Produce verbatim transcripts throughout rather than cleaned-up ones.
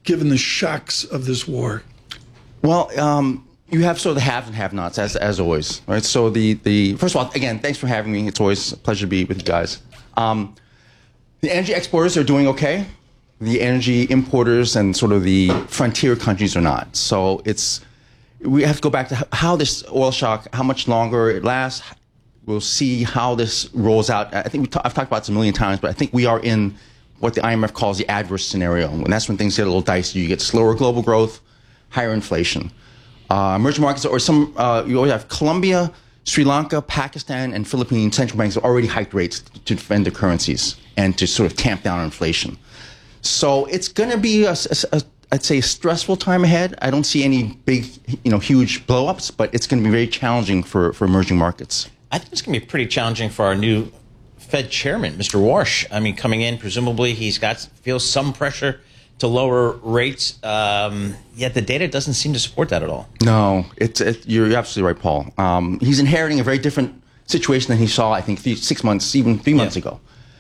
given the shocks of this war? Well, um, you have sort of the haves and have-nots, as as always, right? So the the first of all, again, thanks for having me. It's always a pleasure to be with you guys. Um, the energy exporters are doing okay. The energy importers and sort of the frontier countries are not. So it's we have to go back to how this oil shock, how much longer it lasts. We'll see how this rolls out. I think we t- I've talked about this a million times, but I think we are in what the I M F calls the adverse scenario, and that's when things get a little dicey. You get slower global growth, higher inflation. Uh, emerging markets, or some, uh, you always have Colombia, Sri Lanka, Pakistan, and Philippine central banks have already hiked rates to defend their currencies and to sort of tamp down inflation. So it's going to be, a, a, a, I'd say, a stressful time ahead. I don't see any big, you know, huge blow-ups, but it's going to be very challenging for, for emerging markets. I think it's going to be pretty challenging for our new Fed chairman, Mister Warsh. I mean, coming in, presumably he's got feels some pressure to lower rates, um, yet the data doesn't seem to support that at all. No, it's it, you're absolutely right, Paul. Um, he's inheriting a very different situation than he saw, I think, three, six months, even three months yeah. ago.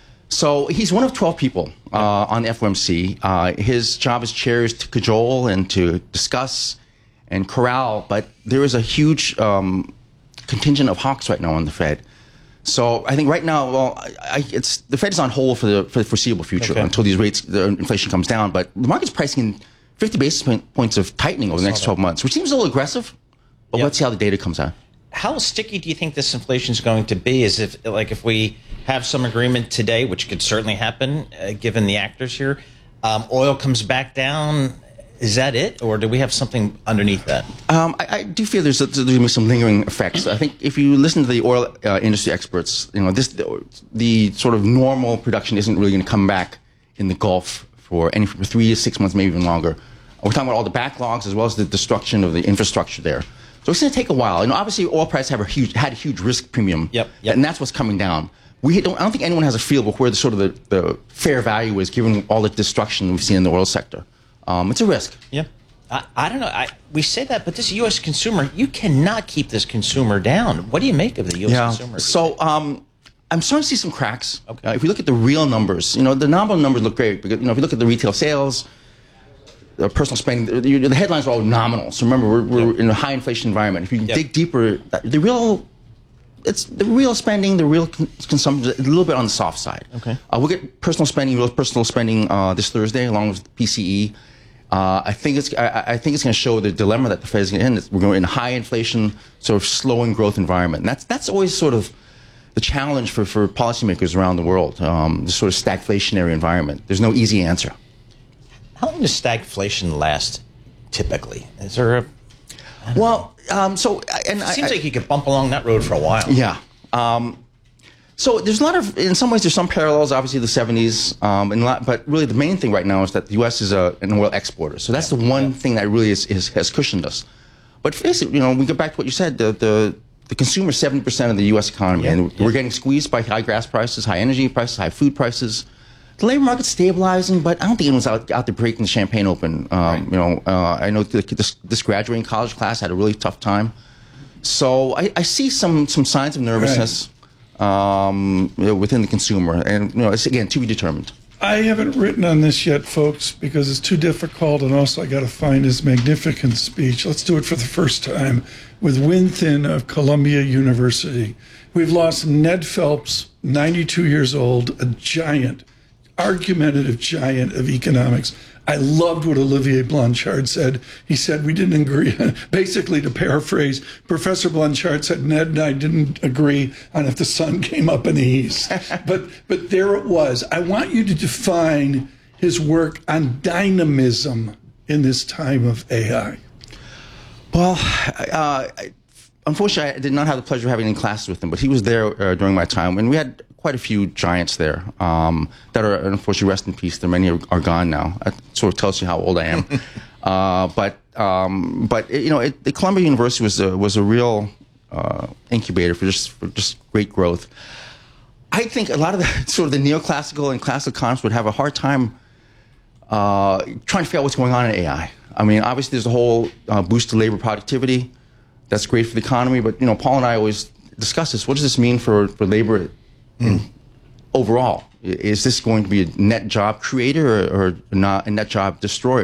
So he's one of twelve people uh, on the F O M C. Uh, his job as chair is to cajole and to discuss and corral, but there is a huge um, contingent of hawks right now on the Fed. So I think right now, well, I, I, it's the Fed is on hold for the for the foreseeable future okay. until these rates, the inflation comes down. But the market's pricing in fifty basis point, points of tightening over the next twelve months, which seems a little aggressive. But yep. let's see how the data comes out. How sticky do you think this inflation is going to be? Is if like if we have some agreement today, which could certainly happen uh, given the actors here, um, oil comes back down. Is that it, or do we have something underneath that? Um, I, I do feel there's, there's going to be some lingering effects. I think if you listen to the oil uh, industry experts, you know, this the, the sort of normal production isn't really going to come back in the Gulf for any for three to six months, maybe even longer. We're talking about all the backlogs as well as the destruction of the infrastructure there. So it's going to take a while. You know, obviously, oil prices have a huge had a huge risk premium, yep, yep. and that's what's coming down. We don't. I don't think anyone has a feel of where the sort of the, the fair value is, given all the destruction we've seen in the oil sector. Um, it's a risk. Yeah. I, I don't know. I, we say that, but this U S consumer, you cannot keep this consumer down. What do you make of the U S yeah. consumer? So um, I'm starting to see some cracks. Okay. Uh, if you look at the real numbers, you know, the nominal numbers look great. Because, you know, if you look at the retail sales, the personal spending, the, the headlines are all nominal. So remember, we're, we're yep. in a high inflation environment. If you yep. dig deeper, the real... It's the real spending, the real con- consumption, a little bit on the soft side. Okay. Uh, we'll get personal spending, real personal spending uh, this Thursday, along with P C E. Uh, I think it's I, I think it's going to show the dilemma that the Fed is in. We're going in a high inflation, sort of slowing growth environment. And that's that's always sort of the challenge for, for policymakers around the world. Um, this sort of stagflationary environment. There's no easy answer. How long does stagflation last? Typically, is there a well? Um, so and it seems I, like you could bump along that road for a while. Yeah. Um, So there's a lot of, in some ways, there's some parallels. Obviously, the seventies, um, and a lot, but really the main thing right now is that the U S is a, an oil exporter. So that's yeah, the one yeah. thing that really is, is, has cushioned us. But face it, you know, we get back to what you said. The the, the consumer is seventy percent of the U S economy, yeah, and yeah. we're getting squeezed by high gas prices, high energy prices, high food prices. The labor market's stabilizing, but I don't think anyone's out, out there breaking the champagne open. Um, right. You know, uh, I know the, this, this graduating college class had a really tough time. So I, I see some some signs of nervousness. Right. Um, within the consumer, and you know, it's again to be determined. I haven't written on this yet, folks, because it's too difficult, and also I got to find his magnificent speech. Let's do it for the first time with Win Thin of Columbia University. We've lost Ned Phelps, ninety-two years old, a giant, argumentative giant of economics. I loved what Olivier Blanchard said. He said we didn't agree. Basically, to paraphrase, Professor Blanchard said Ned and I didn't agree on if the sun came up in the east. but but there it was. I want you to define his work on dynamism in this time of A I. Well, uh, unfortunately, I did not have the pleasure of having any classes with him, but he was there uh, during my time, and we had quite a few giants there um, that are, unfortunately, rest in peace. There many are, are gone now. That sort of tells you how old I am. uh, but um, but it, you know, it, the Columbia University was a, was a real uh, incubator for just for just great growth. I think a lot of the sort of the neoclassical and classical economists would have a hard time uh, trying to figure out what's going on in A I. I mean, obviously, there's a whole uh, boost to labor productivity. That's great for the economy. But you know, Paul and I always discuss this. What does this mean for for labor? Mm. Overall, is this going to be a net job creator or, or not a net job destroyer?